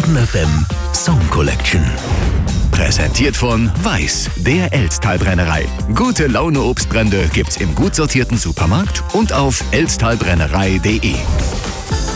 Baden FM Song Collection. Präsentiert von Weiß, der Elztal-Brennerei. Gute Laune Obstbrände gibt's im gut sortierten Supermarkt und auf elztalbrennerei.de.